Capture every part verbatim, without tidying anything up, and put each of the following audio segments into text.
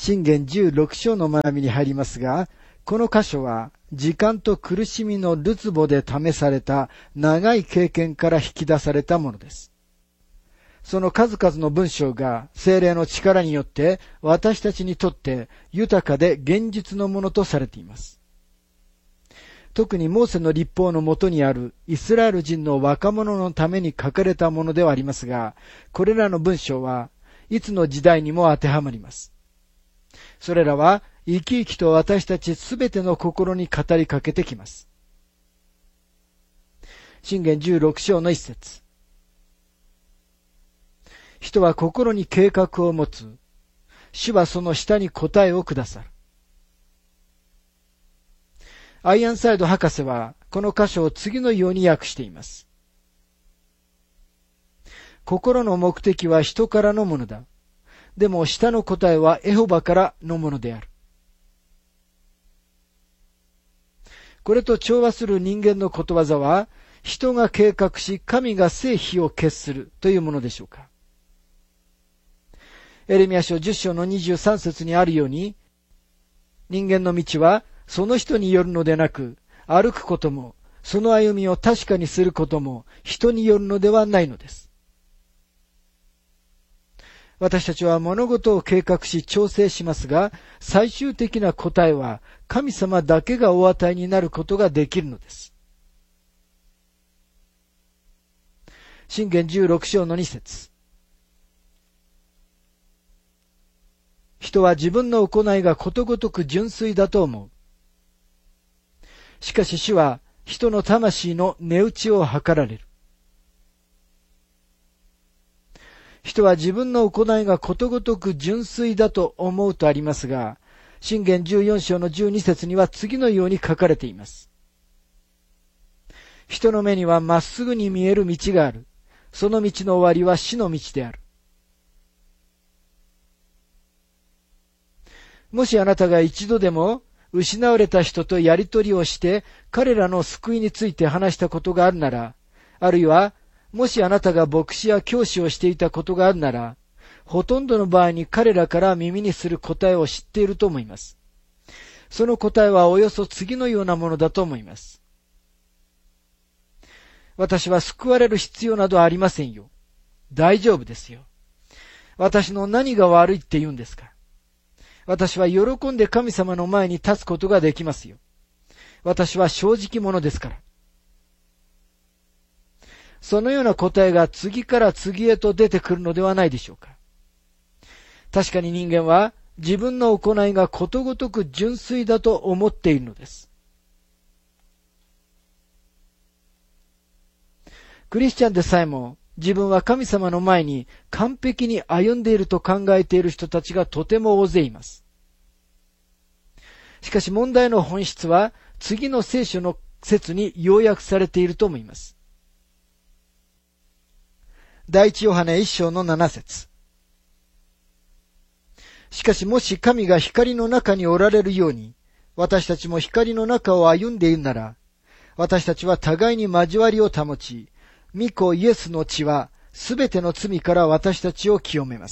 箴言じゅうろく章の学びに入りますが、この箇所は時間と苦しみのるつぼで試された長い経験から引き出されたものです。その数々の文章が聖霊の力によって私たちにとって豊かで現実のものとされています。特にモーセの律法のもとにあるイスラエル人の若者のために書かれたものではありますが、これらの文章はいつの時代にも当てはまります。それらは生き生きと私たちすべての心に語りかけてきます。箴言じゅうろく章の一節。人は心に計画を持つ。主はその下に答えをくださる。アイアンサイド博士はこの箇所を次のように訳しています。心の目的は人からのものだ。でも下の答えはエホバからのものである。これと調和する人間のことわざは、人が計画し神が成否を決するというものでしょうか。エレミヤ書じゅっ章のにじゅうさん節にあるように、人間の道はその人によるのでなく、歩くことも、その歩みを確かにすることも人によるのではないのです。私たちは物事を計画し調整しますが、最終的な答えは神様だけがお与えになることができるのです。箴言じゅうろく章のに節。人は自分の行いがことごとく純粋だと思う。しかし主は人の魂の値打ちを測られる。人は自分の行いがことごとく純粋だと思うとありますが、箴言じゅうよん章のじゅうに節には次のように書かれています。人の目にはまっすぐに見える道がある。その道の終わりは死の道である。もしあなたが一度でも失われた人とやりとりをして彼らの救いについて話したことがあるなら、あるいはもしあなたが牧師や教師をしていたことがあるなら、ほとんどの場合に彼らから耳にする答えを知っていると思います。その答えはおよそ次のようなものだと思います。私は救われる必要などありませんよ。大丈夫ですよ。私の何が悪いって言うんですか。私は喜んで神様の前に立つことができますよ。私は正直者ですから。そのような答えが次から次へと出てくるのではないでしょうか。確かに人間は自分の行いがことごとく純粋だと思っているのです。クリスチャンでさえも自分は神様の前に完璧に歩んでいると考えている人たちがとても大勢います。しかし問題の本質は次の聖書の説に要約されていると思います。第一ヨハネ一章の七節。しかしもし神が光の中におられるように、私たちも光の中を歩んでいるなら、私たちは互いに交わりを保ち、御子イエスの血はすべての罪から私たちを清めます。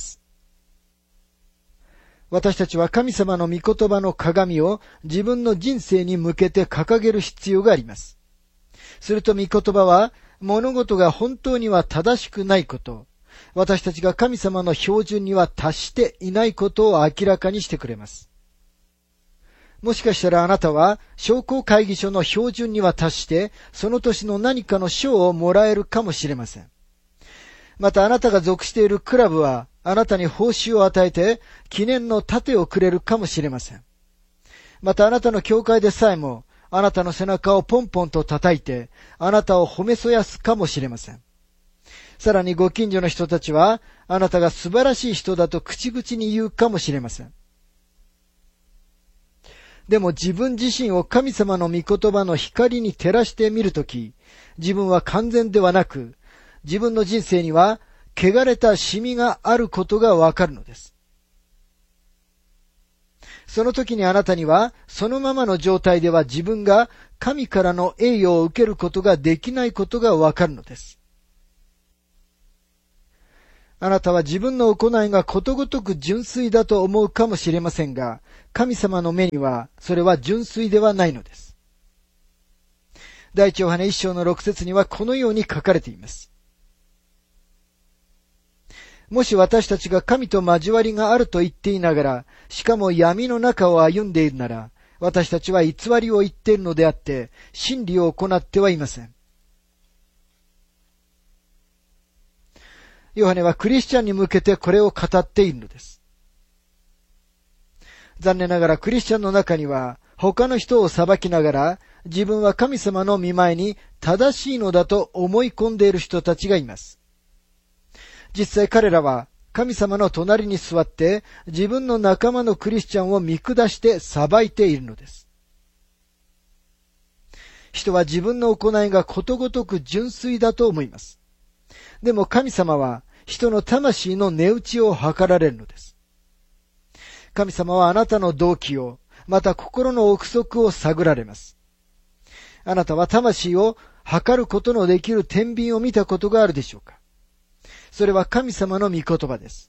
私たちは神様の御言葉の鏡を自分の人生に向けて掲げる必要があります。すると御言葉は物事が本当には正しくないこと、私たちが神様の標準には達していないことを明らかにしてくれます。もしかしたらあなたは商工会議所の標準には達してその年の何かの賞をもらえるかもしれません。またあなたが属しているクラブはあなたに報酬を与えて記念の盾をくれるかもしれません。またあなたの教会でさえもあなたの背中をポンポンと叩いてあなたを褒めそやすかもしれません。さらにご近所の人たちはあなたが素晴らしい人だと口々に言うかもしれません。でも自分自身を神様の御言葉の光に照らしてみるとき、自分は完全ではなく、自分の人生には汚れたシミがあることがわかるのです。その時にあなたには、そのままの状態では自分が神からの栄誉を受けることができないことがわかるのです。 あなたは自分の行いがことごとく純粋だと思うかもしれませんが、神様の目にはそれは純粋ではないのです。第一ヨハネ一章の六節にはこのように書かれています。もし私たちが神と交わりがあると言っていながら、しかも闇の中を歩んでいるなら、私たちは偽りを言っているのであって、真理を行ってはいません。ヨハネはクリスチャンに向けてこれを語っているのです。残念ながらクリスチャンの中には、他の人を裁きながら、自分は神様の御前に正しいのだと思い込んでいる人たちがいます。実際彼らは神様の隣に座って自分の仲間のクリスチャンを見下して裁いているのです。人は自分の行いがことごとく純粋だと思います。でも神様は人の魂の値打ちを測られるのです。神様はあなたの動機を、また心の奥底を探られます。あなたは魂を測ることのできる天秤を見たことがあるでしょうか？それは神様の御言葉です。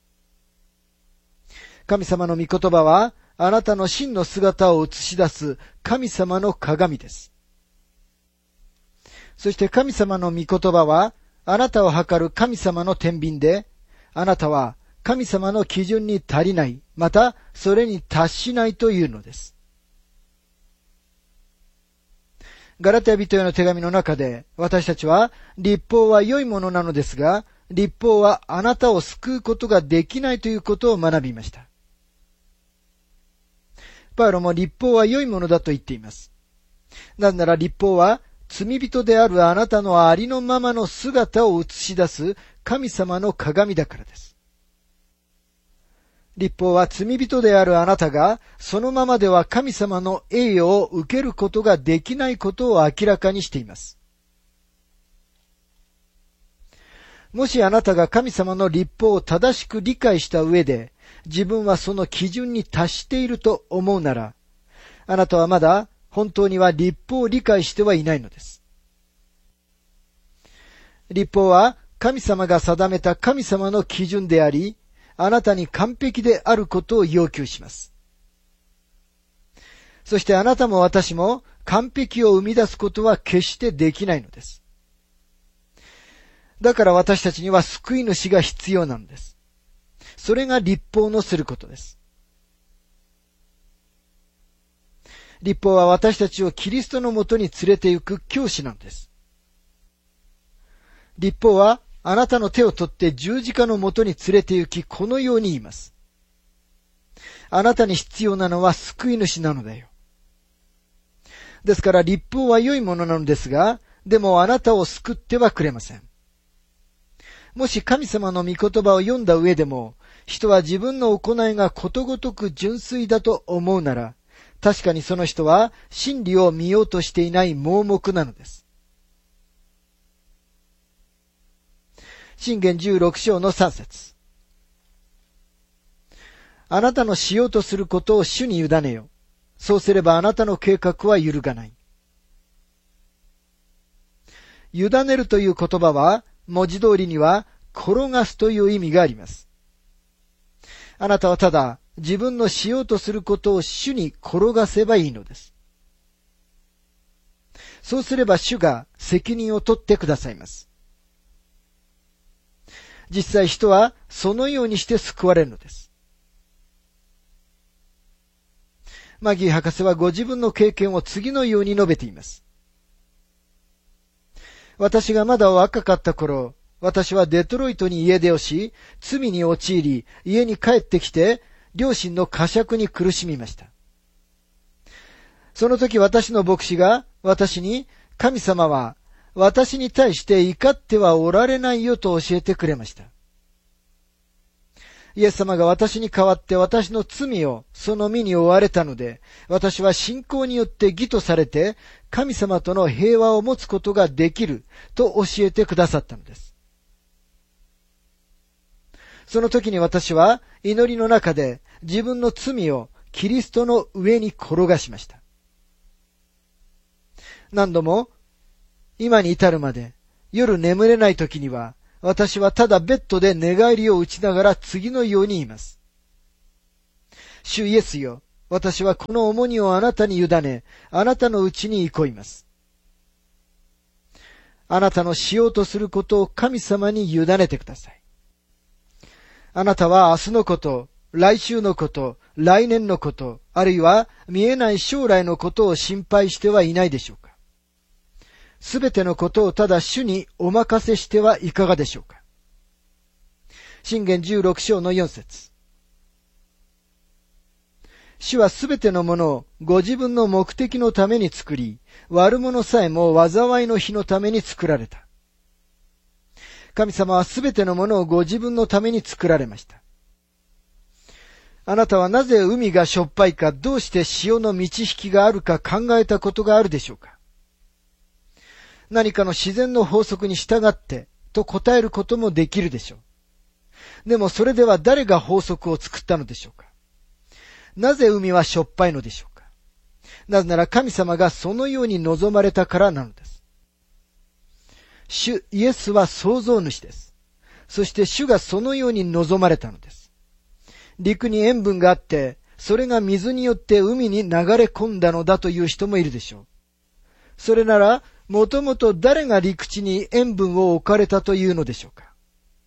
神様の御言葉は、あなたの真の姿を映し出す神様の鏡です。そして神様の御言葉は、あなたを測る神様の天秤で、あなたは神様の基準に足りない、またそれに達しないというのです。ガラテヤ人への手紙の中で、私たちは律法は良いものなのですが、律法はあなたを救うことができないということを学びました。パウロも律法は良いものだと言っています。なぜなら律法は罪人であるあなたのありのままの姿を映し出す神様の鏡だからです。律法は罪人であるあなたがそのままでは神様の栄誉を受けることができないことを明らかにしています。もしあなたが神様の律法を正しく理解した上で、自分はその基準に達していると思うなら、あなたはまだ本当には律法を理解してはいないのです。律法は神様が定めた神様の基準であり、あなたに完璧であることを要求します。そしてあなたも私も完璧を生み出すことは決してできないのです。だから私たちには救い主が必要なのです。それが律法のすることです。律法は私たちをキリストのもとに連れて行く教師なのです。律法はあなたの手を取って十字架のもとに連れて行き、このように言います。あなたに必要なのは救い主なのだよ。ですから律法は良いものなのですが、でもあなたを救ってはくれません。もし神様の御言葉を読んだ上でも、人は自分の行いがことごとく純粋だと思うなら、確かにその人は真理を見ようとしていない盲目なのです。箴言じゅうろく章のさん節。あなたのしようとすることを主に委ねよ。そうすればあなたの計画は揺るがない。委ねるという言葉は、文字通りには転がすという意味があります。あなたはただ自分のしようとすることを主に転がせばいいのです。そうすれば主が責任を取ってくださいます。実際人はそのようにして救われるのです。マギー博士はご自分の経験を次のように述べています。私がまだ若かった頃、私はデトロイトに家出をし、罪に陥り、家に帰ってきて、両親の呵責に苦しみました。その時私の牧師が私に、神様は私に対して怒ってはおられないよと教えてくれました。イエス様が私に代わって私の罪をその身に負われたので、私は信仰によって義とされて、神様との平和を持つことができると教えてくださったのです。その時に私は祈りの中で自分の罪をキリストの上に転がしました。何度も今に至るまで夜眠れない時には私はただベッドで寝返りを打ちながら次のように言います。主イエスよ、私はこの重荷をあなたに委ね、あなたのうちに憩います。あなたのしようとすることを神様に委ねてください。あなたは明日のこと、来週のこと、来年のこと、あるいは見えない将来のことを心配してはいないでしょうか。すべてのことをただ主にお任せしてはいかがでしょうか。箴言じゅうろく章のよん節。主はすべてのものをご自分の目的のために作り、悪者さえも災いの日のために作られた。神様はすべてのものをご自分のために作られました。あなたはなぜ海がしょっぱいか、どうして潮の満ち引きがあるか考えたことがあるでしょうか。何かの自然の法則に従ってと答えることもできるでしょう。でもそれでは誰が法則を作ったのでしょうか。なぜ海はしょっぱいのでしょうか。なぜなら神様がそのように望まれたからなのです。主イエスは創造主です。そして主がそのように望まれたのです。陸に塩分があって、それが水によって海に流れ込んだのだという人もいるでしょう。それなら、もともと誰が陸地に塩分を置かれたというのでしょうか。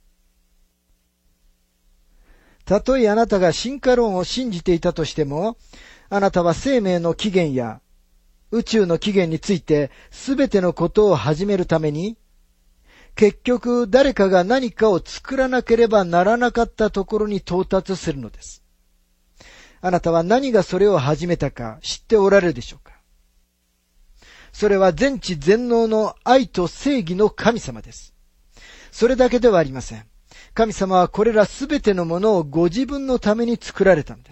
たとえあなたが進化論を信じていたとしても、あなたは生命の起源や宇宙の起源についてすべてのことを始めるために、結局誰かが何かを作らなければならなかったところに到達するのです。あなたは何がそれを始めたか知っておられるでしょうか。それは全知全能の愛と正義の神様です。それだけではありません。神様はこれらすべてのものをご自分のために作られたのです。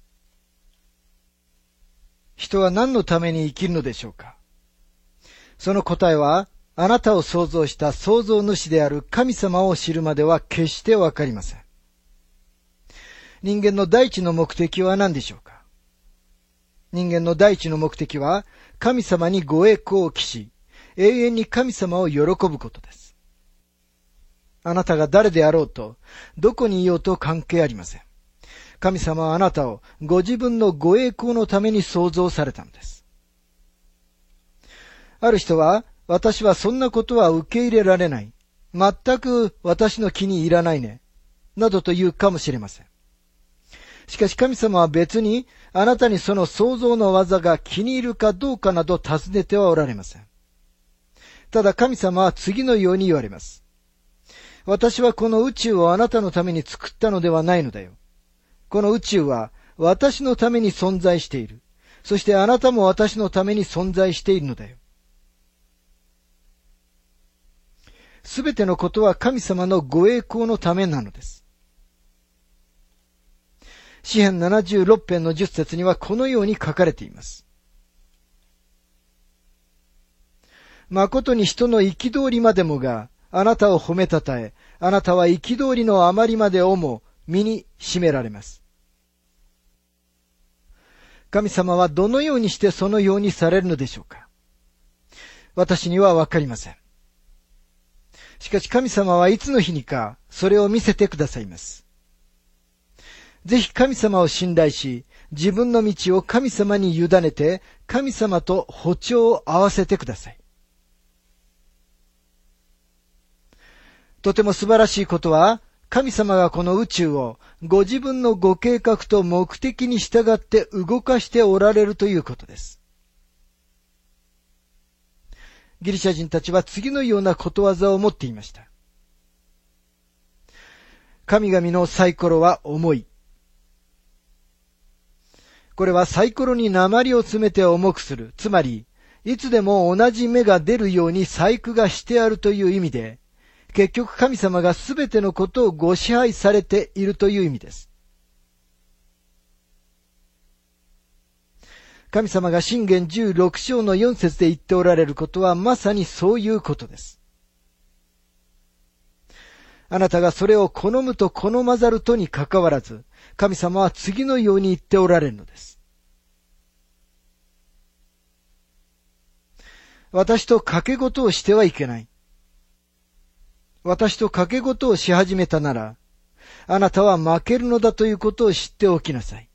人は何のために生きるのでしょうか。その答えは、あなたを創造した創造主である神様を知るまでは決してわかりません。人間の第一の目的は何でしょうか。人間の第一の目的は、神様にご栄光を期し、永遠に神様を喜ぶことです。あなたが誰であろうと、どこにいようと関係ありません。神様はあなたをご自分のご栄光のために創造されたのです。ある人は、私はそんなことは受け入れられない。全く私の気に入らないね。などと言うかもしれません。しかし神様は別にあなたにその創造の技が気に入るかどうかなど尋ねてはおられません。ただ神様は次のように言われます。私はこの宇宙をあなたのために作ったのではないのだよ。この宇宙は私のために存在している。そしてあなたも私のために存在しているのだよ。すべてのことは神様のご栄光のためなのです。詩編ななじゅうろく編のじゅっ節にはこのように書かれています。誠に人の憤りまでもがあなたを褒めたたえ、あなたは憤りのあまりまでをも身に占められます。神様はどのようにしてそのようにされるのでしょうか。私にはわかりません。しかし神様はいつの日にかそれを見せてくださいます。ぜひ神様を信頼し、自分の道を神様に委ねて、神様と歩調を合わせてください。とても素晴らしいことは、神様がこの宇宙をご自分のご計画と目的に従って動かしておられるということです。ギリシャ人たちは次のようなことわざを持っていました。神々のサイコロは重い。これはサイコロに鉛を詰めて重くする。つまり、いつでも同じ目が出るように細工がしてあるという意味で、結局神様がすべてのことをご支配されているという意味です。神様が箴言じゅうろく章のよん節で言っておられることはまさにそういうことです。あなたがそれを好むと好まざるとにかかわらず、神様は次のように言っておられるのです。私と賭け事をしてはいけない。 私と賭け事をし始めたなら、あなたは負けるのだということを知っておきなさい。